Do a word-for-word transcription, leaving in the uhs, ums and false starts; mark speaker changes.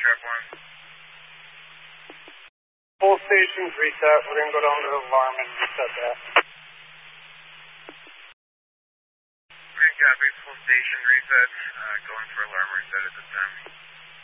Speaker 1: track one.
Speaker 2: Full stations reset. We're going to go down to the alarm and reset that.
Speaker 1: Green copy, full station reset. Uh, going for alarm reset at this time.